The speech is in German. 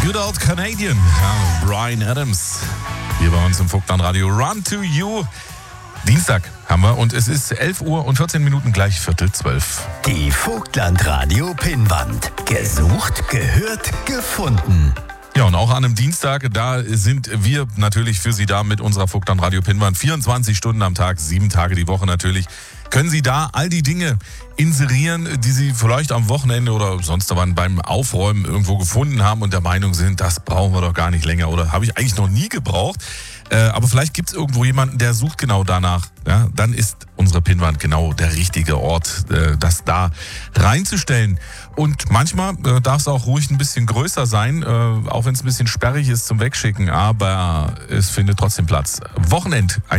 Good Old Canadian. Ja, Bryan Adams. Hier bei uns im Vogtland-Radio. Run to You. Dienstag haben wir und es ist 11 Uhr und 14 Minuten, gleich 11:45. Die Vogtland-Radio-Pinnwand. Gesucht, gehört, gefunden. Ja, und auch an einem Dienstag, da sind wir natürlich für Sie da mit unserer Vogtland-Radio-Pinnwand. 24 Stunden am Tag, 7 Tage die Woche natürlich. Können Sie da all die Dinge inserieren, die Sie vielleicht am Wochenende oder sonst wann beim Aufräumen irgendwo gefunden haben und der Meinung sind, das brauchen wir doch gar nicht länger oder habe ich eigentlich noch nie gebraucht. Aber vielleicht gibt es irgendwo jemanden, der sucht genau danach. Ja, dann ist unsere Pinnwand genau der richtige Ort, das da reinzustellen. Und manchmal darf es auch ruhig ein bisschen größer sein, auch wenn es ein bisschen sperrig ist zum Wegschicken, aber es findet trotzdem Platz. Wochenend.